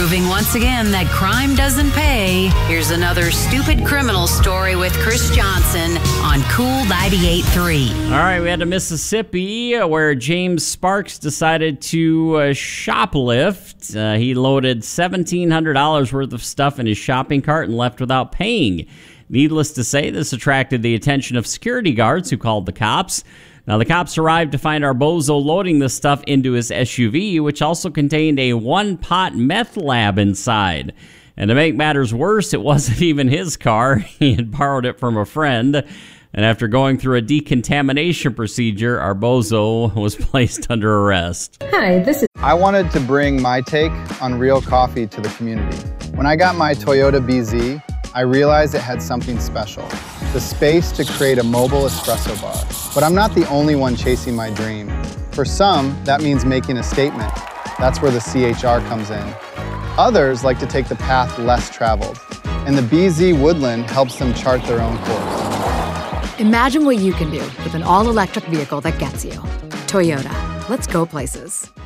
Proving once again that crime doesn't pay, here's another stupid criminal story with Chris Johnson on Cool 98.3. All right, we had to Mississippi where James Sparks decided to shoplift. He loaded $1,700 worth of stuff in his shopping cart and left without paying. Needless to say, this attracted the attention of security guards who called the cops. Now, the cops arrived to find our bozo loading the stuff into his SUV, which also contained a one-pot meth lab inside. And to make matters worse, it wasn't even his car. He had borrowed it from a friend. And after going through a decontamination procedure, our bozo was placed under arrest. Hi, I wanted to bring my take on real coffee to the community. When I got my Toyota BZ, I realized it had something special, the space to create a mobile espresso bar. But I'm not the only one chasing my dream. For some, that means making a statement. That's where the CHR comes in. Others like to take the path less traveled, and the BZ Woodland helps them chart their own course. Imagine what you can do with an all-electric vehicle that gets you. Toyota. Let's go places.